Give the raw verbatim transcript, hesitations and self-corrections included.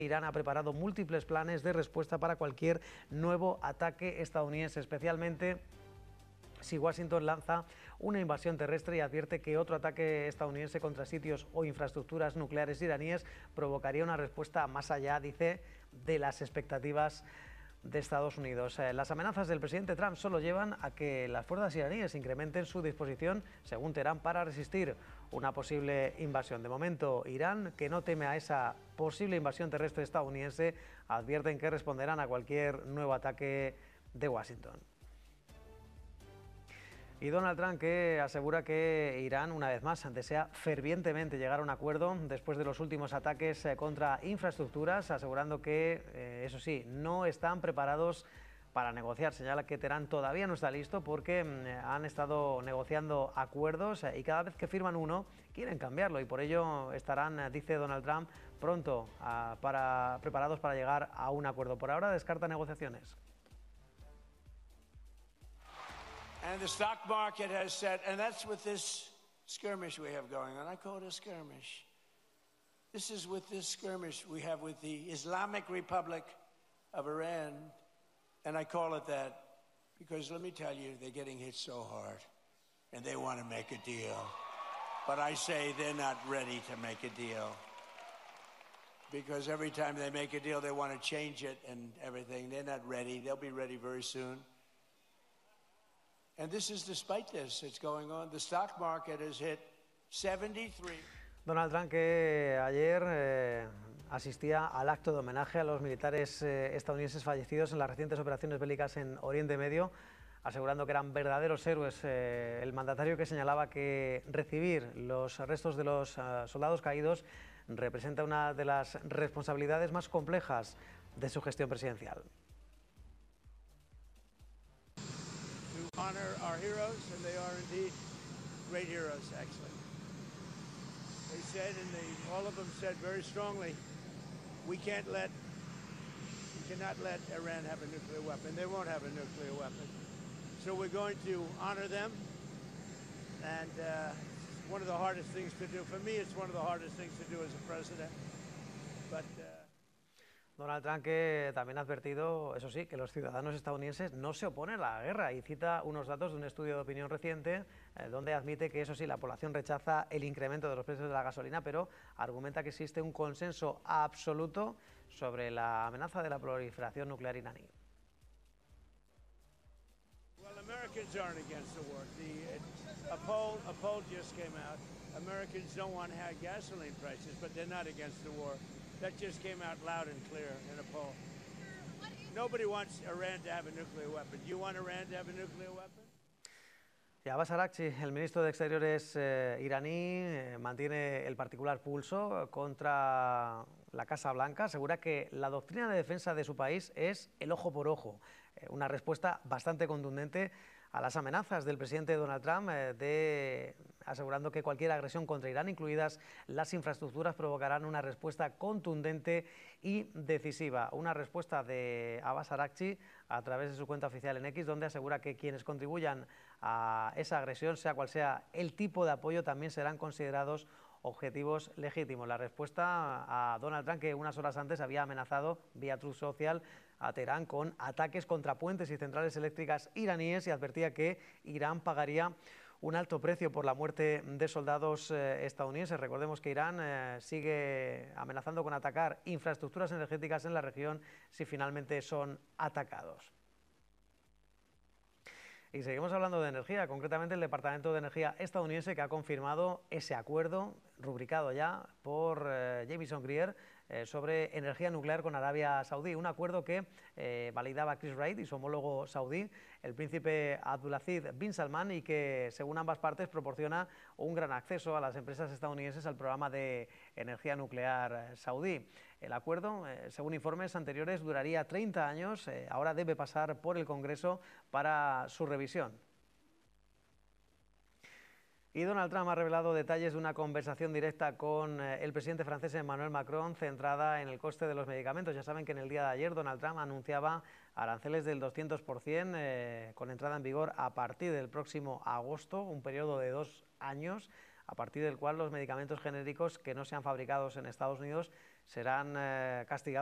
Irán ha preparado múltiples planes de respuesta para cualquier nuevo ataque estadounidense, especialmente si Washington lanza una invasión terrestre y advierte que otro ataque estadounidense contra sitios o infraestructuras nucleares iraníes provocaría una respuesta más allá, dice, de las expectativas de Estados Unidos. Eh, las amenazas del presidente Trump solo llevan a que las fuerzas iraníes incrementen su disposición, según Teherán, para resistir una posible invasión. De momento, Irán, que no teme a esa posible invasión terrestre estadounidense, advierten que responderán a cualquier nuevo ataque de Washington. Y Donald Trump, que asegura que Irán, una vez más, desea fervientemente llegar a un acuerdo después de los últimos ataques contra infraestructuras, asegurando que, eh, eso sí, no están preparados para negociar. Señala que Teherán todavía no está listo porque eh, han estado negociando acuerdos eh, y cada vez que firman uno quieren cambiarlo, y por ello estarán, eh, dice Donald Trump, pronto uh, para, preparados para llegar a un acuerdo. Por ahora descarta negociaciones. And the stock market has said, and that's with this skirmish we have going on. I call it a skirmish. This is with this skirmish we have with the Islamic Republic of Iran, and I call it that because let me tell you, they're getting hit so hard, and they want to make a deal. But I say they're not ready to make a deal. Because every time they make a deal, they want to change it and everything. They're not ready. They'll be ready very soon. And this is despite this, it's going on. The stock market has hit seventy-three. Donald Trump, que ayer eh, asistía al acto de homenaje a los militares eh, estadounidenses fallecidos en las recientes operaciones bélicas en Oriente Medio, asegurando que eran verdaderos héroes. Eh, el mandatario, que señalaba que recibir los restos de los uh, soldados caídos representa una de las responsabilidades más complejas de su gestión presidencial. Honor our heroes, and they are indeed great heroes, actually. They said, and they, all of them said very strongly, we can't let, we cannot let Iran have a nuclear weapon. They won't have a nuclear weapon. So we're going to honor them, and uh, one of the hardest things to do. For me, it's one of the hardest things to do as a president. But uh, Donald Trump, que también ha advertido, eso sí, que los ciudadanos estadounidenses no se oponen a la guerra, y cita unos datos de un estudio de opinión reciente eh, donde admite que, eso sí, la población rechaza el incremento de los precios de la gasolina, pero argumenta que existe un consenso absoluto sobre la amenaza de la proliferación nuclear iraní. Well, Americans aren't against the war. The, a, poll, a poll just came out. Americans don't want high gasoline prices, but they're not against the war. That just came out loud and clear in a poll. Nobody wants Iran to have a nuclear weapon. Do you want Iran to have a nuclear weapon? Y Abbas Araghchi, el ministro de Exteriores eh, iraní, eh, mantiene el particular pulso contra la Casa Blanca. Asegura que la doctrina de defensa de su país es el ojo por ojo, eh, una respuesta bastante contundente a las amenazas del presidente Donald Trump, eh, de, asegurando que cualquier agresión contra Irán, incluidas las infraestructuras, provocarán una respuesta contundente y decisiva. Una respuesta de Abbas Araghchi a través de su cuenta oficial en X, donde asegura que quienes contribuyan a esa agresión, sea cual sea el tipo de apoyo, también serán considerados objetivos legítimos. La respuesta a Donald Trump, que unas horas antes había amenazado vía Truth Social a Teherán con ataques contra puentes y centrales eléctricas iraníes, y advertía que Irán pagaría un alto precio por la muerte de soldados eh, estadounidenses. Recordemos que Irán eh, sigue amenazando con atacar infraestructuras energéticas en la región si finalmente son atacados. Y seguimos hablando de energía, concretamente el Departamento de Energía estadounidense, que ha confirmado ese acuerdo rubricado ya por eh, Jamieson Greer eh, sobre energía nuclear con Arabia Saudí. Un acuerdo que eh, validaba Chris Wright y su homólogo saudí, el príncipe Abdulaziz bin Salman, y que, según ambas partes, proporciona un gran acceso a las empresas estadounidenses al programa de energía nuclear saudí. El acuerdo, eh, según informes anteriores, duraría treinta años. Eh, ahora debe pasar por el Congreso para su revisión. Y Donald Trump ha revelado detalles de una conversación directa con eh, el presidente francés Emmanuel Macron, centrada en el coste de los medicamentos. Ya saben que en el día de ayer Donald Trump anunciaba aranceles del doscientos por cien eh, con entrada en vigor a partir del próximo agosto, un periodo de dos años, a partir del cual los medicamentos genéricos que no sean fabricados en Estados Unidos serán eh, castigados